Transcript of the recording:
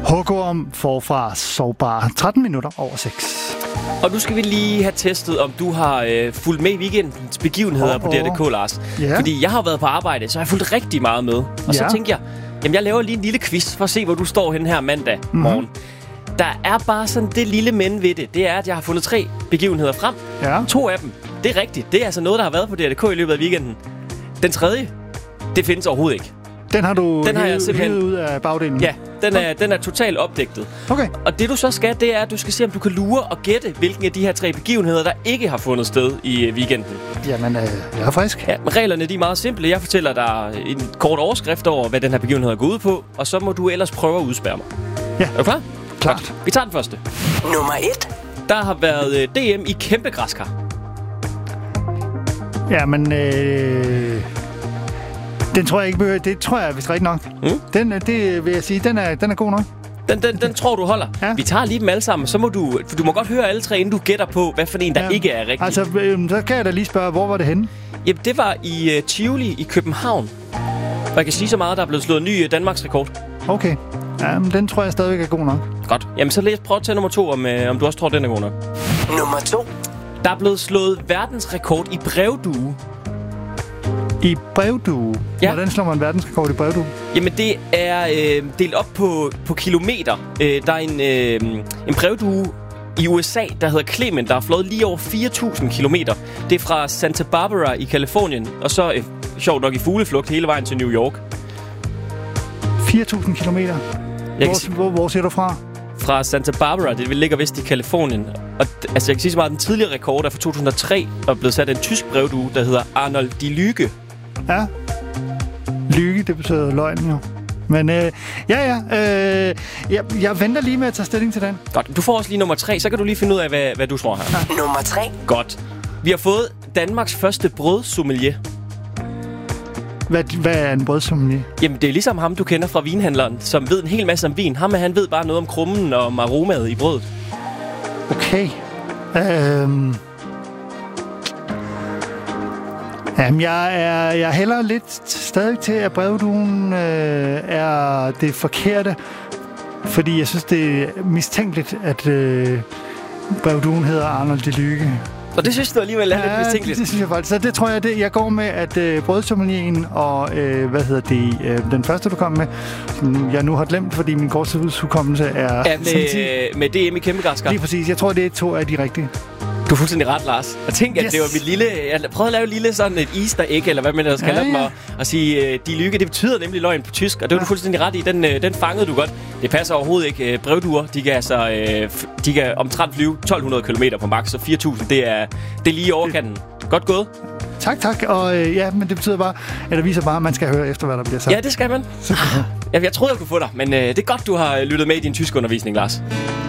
Hugorm forfra sårbar 13 minutter over 6. Og nu skal vi lige have testet, om du har fulgt med i weekendens begivenheder på DR.dk, Lars. Ja. Fordi jeg har været på arbejde, så jeg har fulgt rigtig meget med. Og så tænkte jeg, jamen jeg laver lige en lille quiz for at se, hvor du står henne her mandag morgen. Der er bare sådan det lille men ved det. Det er, at jeg har fundet 3 begivenheder frem. Ja. 2 af dem, det er rigtigt. Det er altså noget, der har været på DR.dk i løbet af weekenden. Den tredje, det findes overhovedet ikke. Den har du hævet ud af bagdelen? Ja, den er totalt opdigtet. Okay. Og det du så skal, det er, at du skal se, om du kan lure og gætte, hvilken af de her 3 begivenheder, der ikke har fundet sted i weekenden. Jamen, jeg er frisk. Ja, men reglerne de er meget simple. Jeg fortæller dig en kort overskrift over, hvad den her begivenhed går ud på, og så må du ellers prøve at udspærre mig. Ja. Er du klar? Klart. Godt. Vi tager den første. Nummer 1. Der har været DM i kæmpe græskar. Jamen, den tror jeg ikke behøver. Det tror jeg vist rigtig nok. Det vil jeg sige, den er god nok. Den tror du holder. Ja. Vi tager lige dem alle sammen, så må du må godt høre alle 3, inden du gætter på, hvad for en, der ikke er rigtig. Altså, så kan jeg da lige spørge, hvor var det henne? Jamen, det var i Tivoli i København. Og jeg kan sige så meget, der er blevet slået en ny Danmarks rekord. Okay. Jamen, den tror jeg stadigvæk er god nok. Godt. Jamen, så prøv at tage nummer 2, om du også tror, den er god nok. Nummer 2. Der er blevet slået verdensrekord i brevdue. I brevdue? Ja. Hvordan slår man verdensrekord i brevdue? Jamen, det er delt op på kilometer. Der er en brevdue i USA, der hedder Clement, der har flået lige over 4.000 kilometer. Det er fra Santa Barbara i Californien, og så sjovt nok i fugleflugt hele vejen til New York. 4.000 kilometer? Hvor ser du fra? Fra Santa Barbara, det ligger vist i Californien. Og altså, jeg kan sige så meget, den tidligere rekord er fra 2003, og blevet sat en tysk brevdue, der hedder Arnold die Lüge. Ja. Lyge, det betyder løgn jo. Men jeg venter lige med at tage stilling til den. Godt, du får også lige nummer 3, så kan du lige finde ud af, hvad du tror her. Ja. Nummer 3. Godt. Vi har fået Danmarks første brødsommelier. Hvad er en brødsommelier? Jamen, det er ligesom ham, du kender fra vinhandleren, som ved en hel masse om vin. Han ved bare noget om krummen og om aromaet i brødet. Okay. Jamen, jeg hælder lidt stadig til, at brevduen er det forkerte. Fordi jeg synes, det er mistænkeligt, at brevduen hedder Arnold die Lüge. Og det synes du alligevel er lidt mistænkeligt? Det synes jeg faktisk. Så det tror jeg, jeg går med, at brødsommelien og, den første, du kom med, som jeg nu har glemt, fordi min korttidshukommelse er... Ja, med DM i kæmpegræskar. Lige præcis. Jeg tror, det er 2 af de rigtige. Du er fuldstændig ret, Lars. Jeg tænkte, at det var mit lille... Jeg prøvede at lave lille sådan et easter egg, eller hvad man ellers kalder dem, og sige, de Lüge, det betyder nemlig løgn på tysk, og det var du fuldstændig ret i. Den fangede du godt. Det passer overhovedet ikke. Brevduer, de kan omtrent flyve 1.200 km på max, så 4.000, det er lige i overkanten. Godt gået. Tak. Og men det betyder bare, eller viser bare, at man skal høre efter, hvad der bliver sagt. Ja, det skal man. Jeg troede, jeg kunne få dig, men det er godt, du har lyttet med i din tyskundervisning, Lars.